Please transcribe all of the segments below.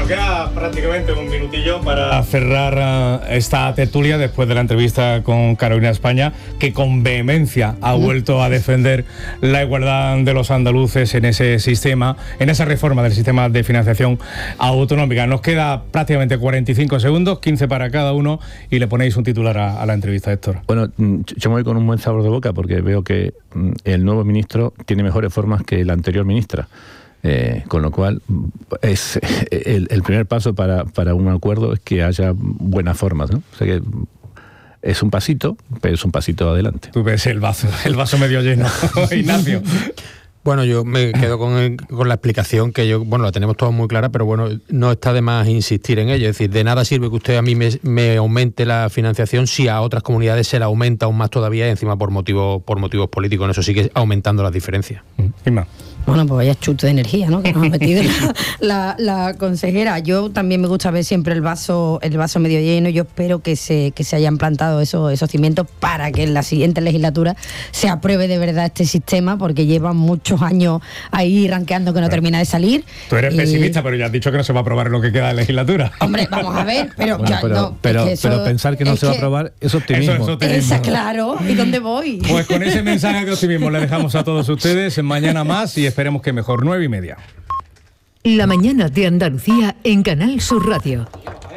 queda prácticamente un minutillo para cerrar esta tertulia después de la entrevista con Carolina España, que con vehemencia ha vuelto a defender la igualdad de los andaluces en ese sistema, en esa reforma del sistema de financiación autonómica. Nos queda prácticamente 45 segundos, 15 para cada uno, y le ponéis un titular a la entrevista, Héctor. Bueno, yo me voy con un buen sabor de boca porque veo que el nuevo ministro tiene mejores formas que la anterior ministra. Con lo cual es el primer paso para un acuerdo es que haya buenas formas, ¿no? O sea que es un pasito, pero es un pasito adelante. Tú ves el vaso medio lleno, Ignacio. Bueno, yo me quedo con la explicación que la tenemos todos muy clara, pero bueno, no está de más insistir en ello. Es decir, de nada sirve que usted a mí me aumente la financiación si a otras comunidades se la aumenta aún más todavía, y encima por motivos políticos. En eso sigue aumentando las diferencias. Bueno, pues vaya chute de energía, ¿no?, que nos ha metido la consejera. Yo también me gusta ver siempre el vaso medio lleno. Yo espero que se hayan plantado esos cimientos para que en la siguiente legislatura se apruebe de verdad este sistema, porque llevan muchos años ahí ranqueando que no termina de salir. Tú eres pesimista, pero ya has dicho que no se va a aprobar en lo que queda de legislatura. Hombre, vamos a ver, pero pensar que no se va a aprobar es optimismo. Eso es optimismo. Esa, claro. ¿Y dónde voy? Pues con ese mensaje de optimismo le dejamos a todos ustedes. Mañana más, y esperemos que mejor. 9:30. La mañana de Andalucía en Canal Sur Radio.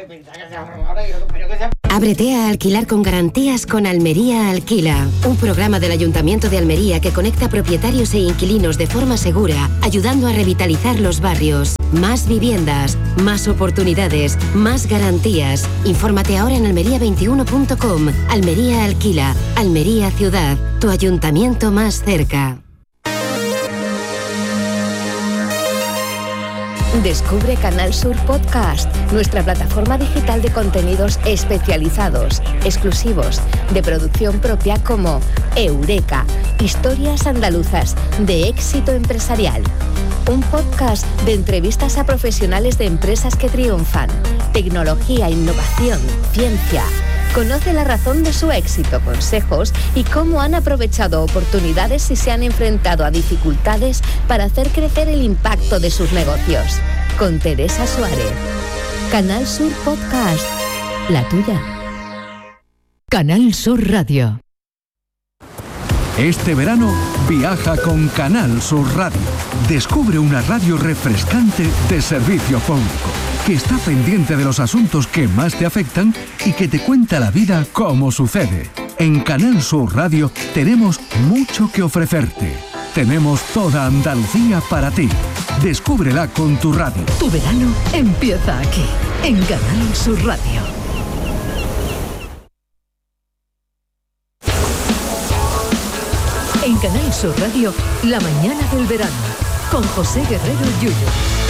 Ábrete a alquilar con garantías con Almería Alquila, un programa del Ayuntamiento de Almería que conecta propietarios e inquilinos de forma segura, ayudando a revitalizar los barrios. Más viviendas, más oportunidades, más garantías. Infórmate ahora en almería21.com. Almería Alquila, Almería Ciudad, tu ayuntamiento más cerca. Descubre Canal Sur Podcast, nuestra plataforma digital de contenidos especializados, exclusivos, de producción propia, como Eureka, historias andaluzas de éxito empresarial. Un podcast de entrevistas a profesionales de empresas que triunfan, tecnología, innovación, ciencia. Conoce la razón de su éxito, consejos y cómo han aprovechado oportunidades y se han enfrentado a dificultades para hacer crecer el impacto de sus negocios. Con Teresa Suárez. Canal Sur Podcast, la tuya. Canal Sur Radio. Este verano viaja con Canal Sur Radio. Descubre una radio refrescante de servicio público, que está pendiente de los asuntos que más te afectan y que te cuenta la vida como sucede. En Canal Sur Radio tenemos mucho que ofrecerte. Tenemos toda Andalucía para ti. Descúbrela con tu radio. Tu verano empieza aquí, en Canal Sur Radio. En Canal Sur Radio, la mañana del verano, con José Guerrero Yuyo.